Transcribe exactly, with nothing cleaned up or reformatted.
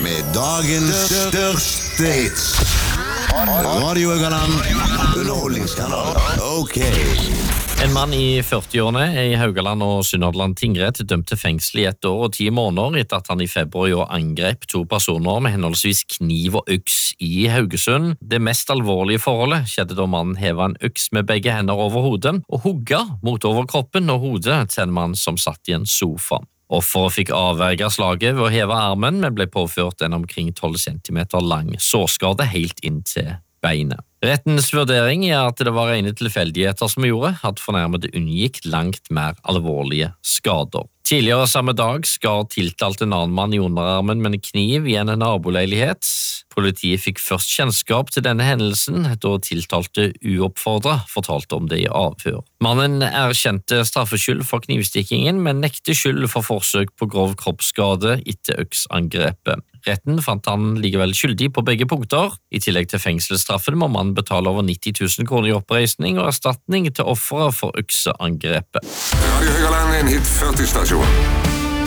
med dagens største hits. Radio Haugaland, underholdningskanal. Ok. En mann i førtiårene er i Haugaland og Sunnhordland tingrett dømt til fengsel i ett år og ti måneder etter at han i februar i år angrep to personer med henholdsvis kniv og øks i Haugesund. Det mest alvorlige forholdet skjedde da mannen hevet en øks med begge hender over hodet og hugga mot overkroppen og hodet til en mann som satt i en sofa. Offeret fikk avverget slaget ved å heve armen, men ble påført en omkring tolv centimeter lang sårskade helt inn til beinet. Rettens vurdering er at det var rene tilfeldigheter som gjorde at fornærmede unngikk langt mer alvorlige skader. Tidligere samme dag skar tiltalt en annen mann i underarmen med en kniv i en naboleilighet. Politiet fikk først kjennskap til denne hendelsen da tiltalte uoppfordret fortalte om det i avhør. Mannen erkjente straffskyld for knivstikkingen, men nekter skyld for forsøk på grov kroppsskade etter øksangrepet. Retten fant han likevel skyldig på begge punkter. I tillegg til fengselsstraffen må mannen betale over nitti tusen kroner i oppreisning og erstatning til offeret for økseangrepet. Radio Haugaland er en hit førti-stasjon.